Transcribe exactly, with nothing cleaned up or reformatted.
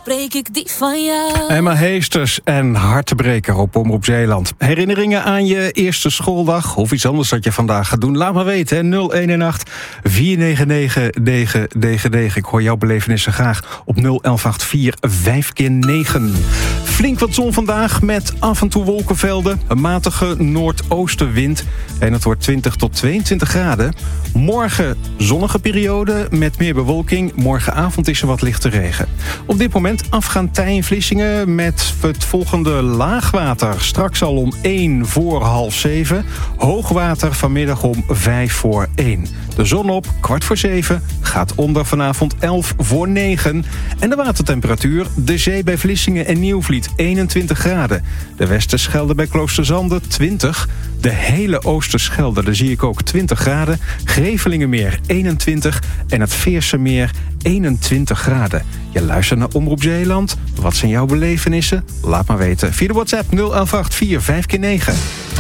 spreek ik die van jou. Emma Heesters en Hartebreker op Omroep Zeeland. Herinneringen aan je eerste schooldag of iets anders dat je vandaag gaat doen? Laat maar weten, hè? nul een een acht vier negen negen negen negen negen. Ik hoor jouw belevenissen graag op nul een een acht vier vijf keer negen. Flink wat zon vandaag met af en toe wolkenvelden. Een matige noordoostenwind. En het wordt twintig tot tweeëntwintig graden. Morgen zonnige periode met meer bewolking. Morgenavond is er wat lichte regen. Op dit moment afgaan tij in Vlissingen met het volgende laagwater. Straks al om één voor half zeven. Hoogwater vanmiddag om vijf voor één. De zon op, kwart voor zeven. Gaat onder vanavond elf voor negen. En de watertemperatuur, de zee bij Vlissingen en Nieuwvliet eenentwintig graden. De Westerschelde bij Kloosterzande twintig. De hele Oosterschelde, daar zie ik ook twintig graden. Grevelingenmeer eenentwintig. En het Veersemeer eenentwintig graden. Je luistert naar Omroep Zeeland. Wat zijn jouw belevenissen? Laat maar weten via de WhatsApp nul een een acht vier vijf keer negen.